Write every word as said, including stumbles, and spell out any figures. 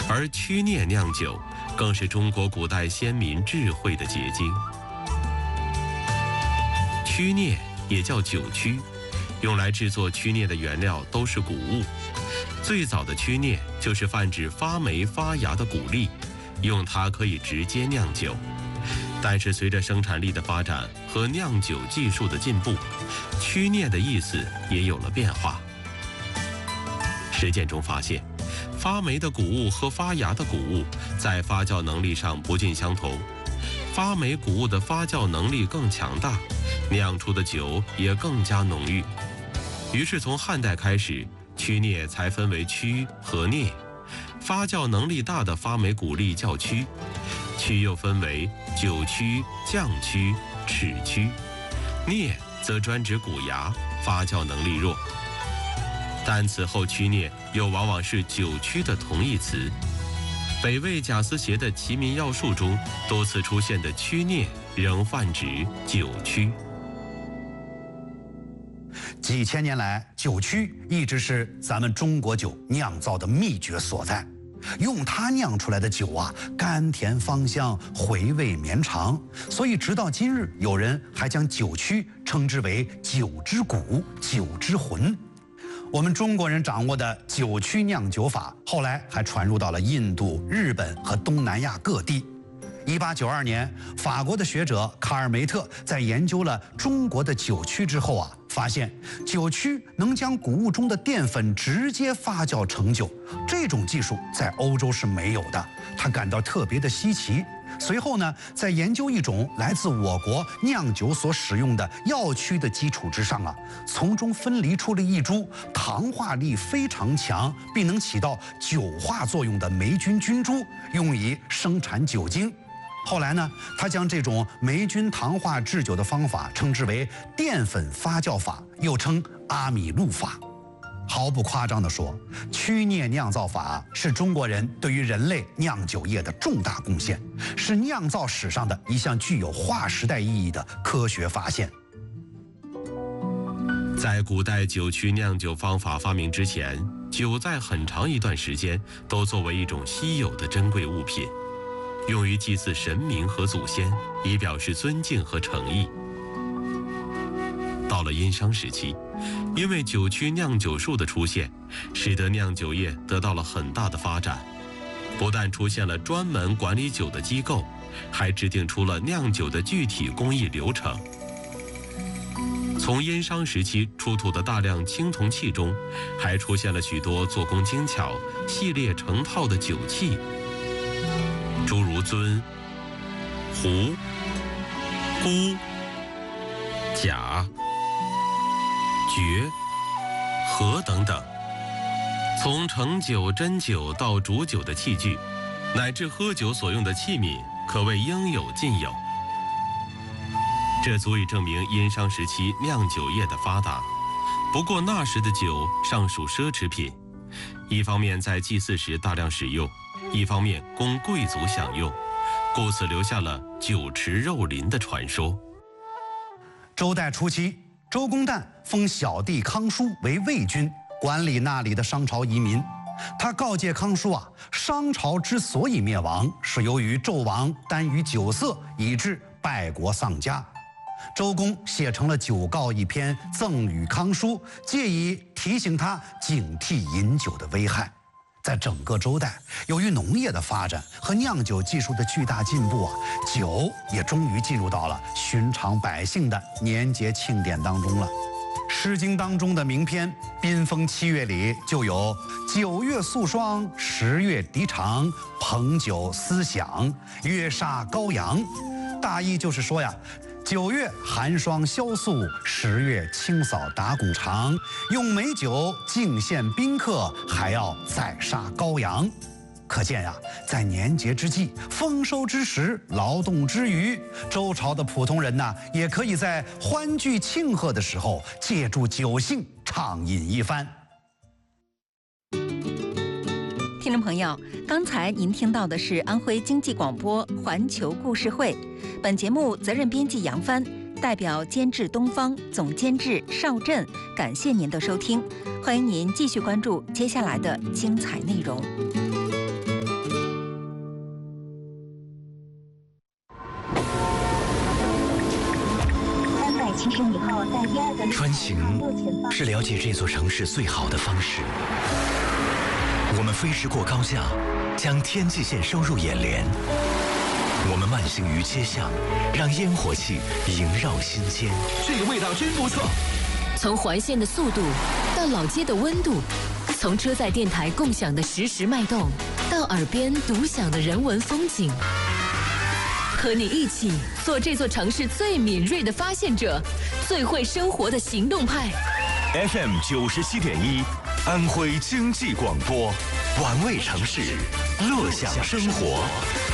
而曲聂酿酒更是中国古代先民智慧的结晶。曲聂也叫酒曲，用来制作曲聂的原料都是谷物。最早的曲聂就是泛指发霉发芽的谷粒，用它可以直接酿酒。但是随着生产力的发展和酿酒技术的进步，曲聂的意思也有了变化。实践中发现，发霉的谷物和发芽的谷物在发酵能力上不尽相同，发霉谷物的发酵能力更强大，酿出的酒也更加浓郁。于是从汉代开始，曲聂才分为曲和聂。发酵能力大的发霉谷粒叫曲，曲又分为酒曲、酱曲、齿曲，聂则专指谷芽，发酵能力弱。但此后曲聂又往往是酒曲的同义词。北魏贾思勰的《齐民要术》中多次出现的曲聂仍泛指酒曲。 几千年来，酒曲一直是咱们中国酒酿造的秘诀所在。用它酿出来的酒啊，甘甜芳香，回味绵长。所以直到今日，有人还将酒曲称之为酒之骨、酒之魂。我们中国人掌握的酒曲酿酒法，后来还传入到了印度、日本和东南亚各地。一八九二年，法国的学者卡尔梅特在研究了中国的酒曲之后啊，发现酒曲能将谷物中的淀粉直接发酵成酒，这种技术在欧洲是没有的，他感到特别的稀奇。随后呢，在研究一种来自我国酿酒所使用的药曲的基础之上啊，从中分离出了一株糖化力非常强，并能起到酒化作用的霉菌菌株，用以生产酒精。后来呢，他将这种霉菌糖化制酒的方法称之为淀粉发酵法，又称阿米路法。毫不夸张地说，曲聂酿造法是中国人对于人类酿酒业的重大贡献，是酿造史上的一项具有划时代意义的科学发现。 在古代酒曲酿酒方法发明之前，酒在很长一段时间都作为一种稀有的珍贵物品，用于祭祀神明和祖先，以表示尊敬和诚意。到了殷商时期，因为酒曲酿酒术的出现，使得酿酒业得到了很大的发展。不但出现了专门管理酒的机构，还制定出了酿酒的具体工艺流程。从殷商时期出土的大量青铜器中，还出现了许多做工精巧、系列成套的酒器，诸如尊、壶、箍、甲、爵、盒等等。从盛酒、斟酒到煮酒的器具，乃至喝酒所用的器皿，可谓应有尽有。这足以证明殷商时期酿酒业的发达。不过那时的酒尚属奢侈品，一方面在祭祀时大量使用，一方面供贵族享用，故此留下了酒池肉林的传说。 周代初期，周公旦封小弟康叔为魏君，管理那里的商朝移民。他告诫康叔啊，商朝之所以灭亡，是由于纣王耽于酒色，以致败国丧家。周公写成了酒告一篇，赠与康叔，借以提醒他警惕饮酒的危害。在整个周代，由于农业的发展和酿酒技术的巨大进步啊，酒也终于进入到了寻常百姓的年节庆典当中了。《诗经》当中的名篇《宾风七月》里就有“九月肃霜，十月笛长，朋酒思响，月煞高阳”，大意就是说呀，九月寒霜萧肃，十月清扫打谷场，用美酒敬献宾客，还要宰杀羔羊。可见呀，在年节之际、丰收之时、劳动之余，周朝的普通人呐，也可以在欢聚庆贺的时候，借助酒兴畅饮一番。 听众朋友，刚才您听到的是安徽经济广播环球故事会，本节目责任编辑杨帆，代表监制东方，总监制邵振，感谢您的收听，欢迎您继续关注接下来的精彩内容。 穿行是了解这座城市最好的方式。我们飞驰过高架，将天际线收入眼帘。我们慢行于街巷，让烟火气萦绕心间。 这个味道真不错。 从环线的速度到老街的温度，从车载电台共享的实时脉动，到耳边独享的人文风景。和你一起做这座城市最敏锐的发现者，最会生活的行动派。 F M 九十七点一，安徽经济广播，玩味城市，乐享生活。